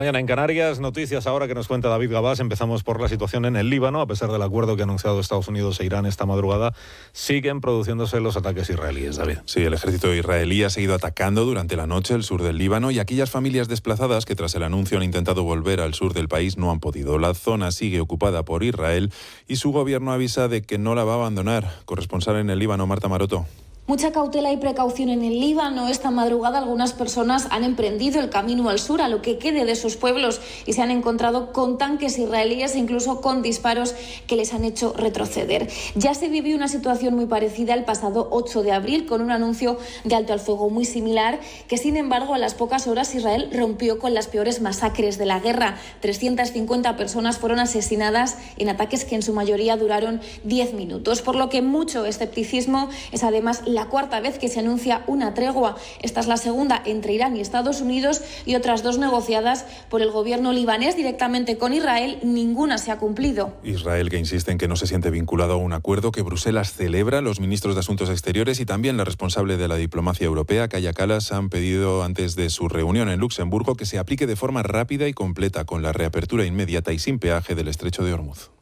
Mañana en Canarias, noticias ahora que nos cuenta David Gabás. Empezamos por la situación en el Líbano. A pesar del acuerdo que ha anunciado Estados Unidos e Irán esta madrugada, siguen produciéndose los ataques israelíes, David. Sí, el ejército israelí ha seguido atacando durante la noche el sur del Líbano y aquellas familias desplazadas que tras el anuncio han intentado volver al sur del país no han podido. La zona sigue ocupada por Israel y su gobierno avisa de que no la va a abandonar. Corresponsal en el Líbano, Marta Maroto. Mucha cautela y precaución en el Líbano. Esta madrugada algunas personas han emprendido el camino al sur, a lo que quede de sus pueblos, y se han encontrado con tanques israelíes, incluso con disparos que les han hecho retroceder. Ya se vivió una situación muy parecida el pasado 8 de abril, con un anuncio de alto al fuego muy similar, que sin embargo a las pocas horas Israel rompió con las peores masacres de la guerra. 350 personas fueron asesinadas en ataques que en su mayoría duraron 10 minutos, por lo que mucho escepticismo. Es además la cuarta vez que se anuncia una tregua. Esta es la segunda entre Irán y Estados Unidos y otras dos negociadas por el gobierno libanés directamente con Israel. Ninguna se ha cumplido. Israel, que insiste en que no se siente vinculado a un acuerdo que Bruselas celebra. Los ministros de Asuntos Exteriores y también la responsable de la diplomacia europea, Kaja Kallas, han pedido antes de su reunión en Luxemburgo que se aplique de forma rápida y completa con la reapertura inmediata y sin peaje del estrecho de Hormuz.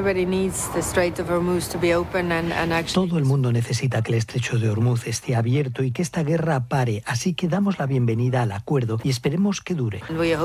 Todo el mundo necesita que el estrecho de Hormuz esté abierto y que esta guerra pare, así que damos la bienvenida al acuerdo y esperemos que dure.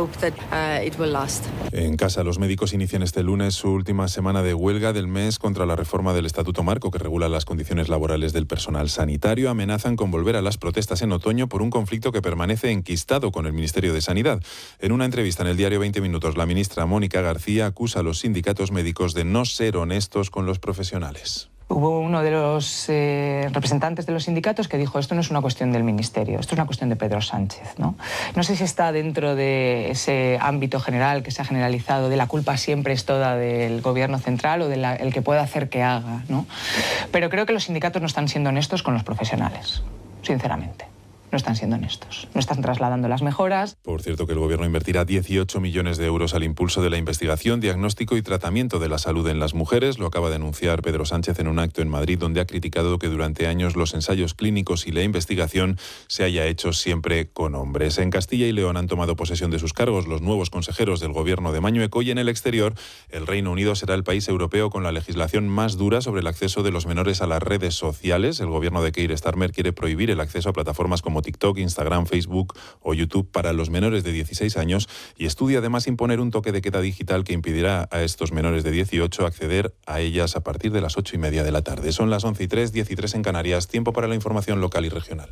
En casa, los médicos inician este lunes su última semana de huelga del mes contra la reforma del Estatuto Marco que regula las condiciones laborales del personal sanitario. Amenazan con volver a las protestas en otoño por un conflicto que permanece enquistado con el Ministerio de Sanidad. En una entrevista en el diario 20 Minutos, la ministra Mónica García acusa a los sindicatos médicos de no ser honestos con los profesionales. Hubo uno de los representantes de los sindicatos que dijo: esto no es una cuestión del Ministerio, esto es una cuestión de Pedro Sánchez, ¿no? No sé si está dentro de ese ámbito general que se ha generalizado de la culpa siempre es toda del gobierno central o el que pueda hacer que haga, ¿no? Pero creo que los sindicatos no están siendo honestos con los profesionales, sinceramente. No están siendo honestos, no están trasladando las mejoras. Por cierto, que el Gobierno invertirá 18 millones de euros al impulso de la investigación, diagnóstico y tratamiento de la salud en las mujeres. Lo acaba de anunciar Pedro Sánchez en un acto en Madrid, donde ha criticado que durante años los ensayos clínicos y la investigación se haya hecho siempre con hombres. En Castilla y León han tomado posesión de sus cargos los nuevos consejeros del Gobierno de Mañueco y en el exterior el Reino Unido será el país europeo con la legislación más dura sobre el acceso de los menores a las redes sociales. El Gobierno de Keir Starmer quiere prohibir el acceso a plataformas como TikTok, Instagram, Facebook o YouTube para los menores de 16 años y estudia además imponer un toque de queda digital que impedirá a estos menores de 18 acceder a ellas a partir de las 8:30 de la tarde. Son las 11:03, 10:03 en Canarias. Tiempo para la información local y regional.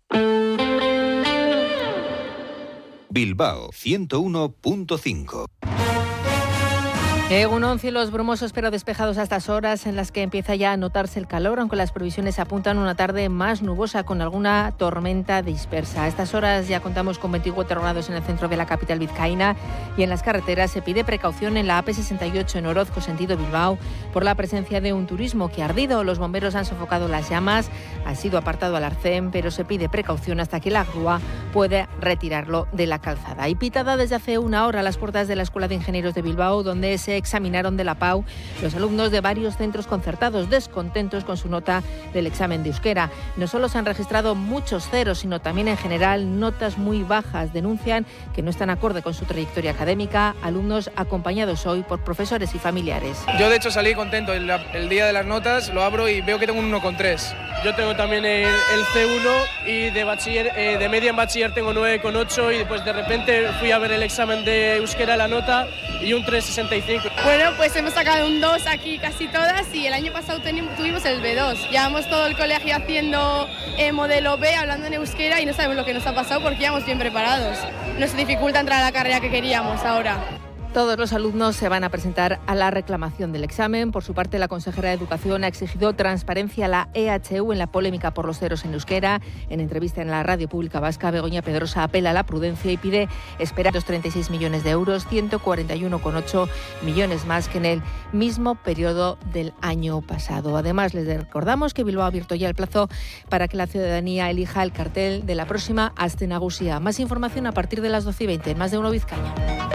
Bilbao 101.5. Egunon, cielos brumosos pero despejados a estas horas en las que empieza ya a notarse el calor, aunque las previsiones apuntan a una tarde más nubosa con alguna tormenta dispersa. A estas horas ya contamos con 24 grados en el centro de la capital vizcaína y en las carreteras se pide precaución en la AP68 en Orozco, sentido Bilbao, por la presencia de un turismo que ha ardido. Los bomberos han sofocado las llamas, ha sido apartado al arcén, pero se pide precaución hasta que la grúa pueda retirarlo de la calzada. Y pitada desde hace una hora a las puertas de la Escuela de Ingenieros de Bilbao, donde se examinaron de la PAU los alumnos de varios centros concertados, descontentos con su nota del examen de euskera. No solo se han registrado muchos ceros, sino también en general notas muy bajas. Denuncian que no están acorde con su trayectoria académica, alumnos acompañados hoy por profesores y familiares. Yo de hecho salí contento el día de las notas, lo abro y veo que tengo un 1,3. Yo tengo también el C1 y de bachiller, de media en bachiller tengo 9,8 y después de repente fui a ver el examen de euskera, la nota, y un 3,65. Bueno, pues hemos sacado un 2 aquí casi todas y el año pasado tuvimos el B2. Llevamos todo el colegio haciendo modelo B, hablando en euskera y no sabemos lo que nos ha pasado porque íbamos bien preparados. Nos dificulta entrar a la carrera que queríamos ahora. Todos los alumnos se van a presentar a la reclamación del examen. Por su parte, la consejera de Educación ha exigido transparencia a la EHU en la polémica por los ceros en euskera. En entrevista en la Radio Pública Vasca, Begoña Pedrosa apela a la prudencia y pide esperar los 36 millones de euros, 141,8 millones más que en el mismo periodo del año pasado. Además, les recordamos que Bilbao ha abierto ya el plazo para que la ciudadanía elija el cartel de la próxima Aste Nagusia. Más información a partir de las 12:20 en Más de Uno Vizcaya.